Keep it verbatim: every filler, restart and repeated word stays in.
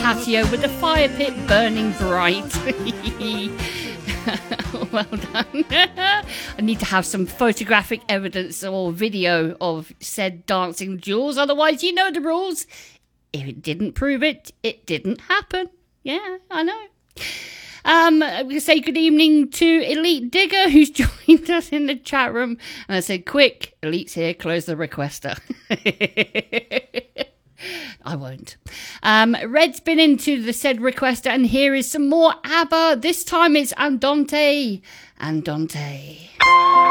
patio with the fire pit burning bright. Well done. I need to have some photographic evidence or video of said dancing duels, otherwise you know the rules. If it didn't prove it, it didn't happen. Yeah, I know. Um, I'm going to say good evening to Elite Digger, who's joined us in the chat room. And I said, quick, Elite's here, close the requester. I won't. Um, Red's been into the said requester, and here is some more ABBA. This time it's Andante. Andante.